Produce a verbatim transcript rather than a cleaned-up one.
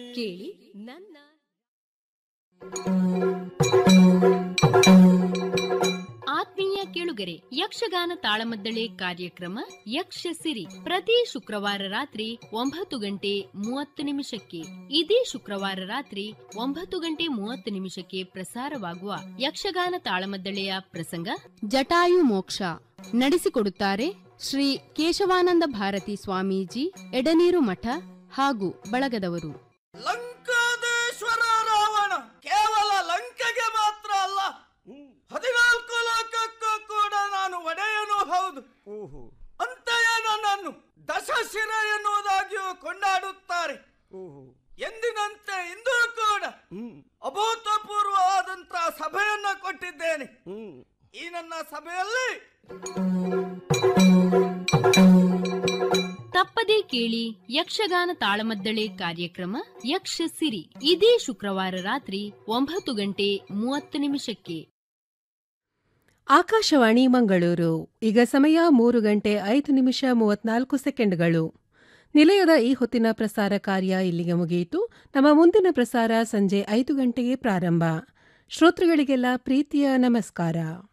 ಕೇಳಿ ನನ್ನ ಆತ್ಮೀಯ ಕೇಳುಗರೆ, ಯಕ್ಷಗಾನ ತಾಳಮದ್ದಳೆ ಕಾರ್ಯಕ್ರಮ ಯಕ್ಷ ಸಿರಿ ಪ್ರತಿ ಶುಕ್ರವಾರ ರಾತ್ರಿ ಒಂಬತ್ತು ಗಂಟೆ ಮೂವತ್ತು ನಿಮಿಷಕ್ಕೆ ಇದೇ ಶುಕ್ರವಾರ ರಾತ್ರಿ ಒಂಬತ್ತು ಗಂಟೆ ಮೂವತ್ತು ನಿಮಿಷಕ್ಕೆ ಪ್ರಸಾರವಾಗುವ ಯಕ್ಷಗಾನ ತಾಳಮದ್ದಳೆಯ ಪ್ರಸಂಗ ಜಟಾಯು ಮೋಕ್ಷ. ನಡೆಸಿಕೊಡುತ್ತಾರೆ ಶ್ರೀ ಕೇಶವಾನಂದ ಭಾರತಿ ಸ್ವಾಮೀಜಿ, ಎಡನೀರು ಮಠ ಹಾಗೂ ಬಳಗದವರು. ಲಂಕಾದೇಶ್ವರ ರಾವಣ ಕೇವಲ ಲಂಕೆಗೆ ಮಾತ್ರ ಅಲ್ಲ, ಹದಿನಾಲ್ಕು ಲೋಕಕ್ಕೂ ಕೂಡ ನಾನು ಒಡೆಯನೂ ಹೌದು. ಅಂತೆಯೇ ನನ್ನನ್ನು ದಶಶಿರ ಎನ್ನುವುದಾಗಿಯೂ ಕೊಂಡಾಡುತ್ತಾರೆ. ಎಂದಿನಂತೆ ಇಂದೂ ಕೂಡ ಅಭೂತಪೂರ್ವವಾದಂತಹ ಸಭೆಯನ್ನ ಕೊಟ್ಟಿದ್ದೇನೆ. ಈ ನನ್ನ ಸಭೆಯಲ್ಲಿ ತಪ್ಪದೇ ಕೇಳಿ ಯಕ್ಷಗಾನ ತಾಳಮದ್ದಳೆ ಕಾರ್ಯಕ್ರಮ ಯಕ್ಷ ಸಿರಿ ಇದೇ ಶುಕ್ರವಾರ ರಾತ್ರಿ ಒಂಬತ್ತು ಗಂಟೆ ಮೂವತ್ತು ನಿಮಿಷಕ್ಕೆ. ಆಕಾಶವಾಣಿ ಮಂಗಳೂರು. ಈಗ ಸಮಯ ಮೂರು ಗಂಟೆ ಐದು ನಿಮಿಷ ಮೂವತ್ನಾಲ್ಕು ಸೆಕೆಂಡ್ಗಳು. ನಿಲಯದ ಈ ಹೊತ್ತಿನ ಪ್ರಸಾರ ಕಾರ್ಯ ಇಲ್ಲಿಗೆ ಮುಗಿಯಿತು. ನಮ್ಮ ಮುಂದಿನ ಪ್ರಸಾರ ಸಂಜೆ ಐದು ಗಂಟೆಗೆ ಪ್ರಾರಂಭ. ಶ್ರೋತೃಗಳಿಗೆಲ್ಲ ಪ್ರೀತಿಯ ನಮಸ್ಕಾರ.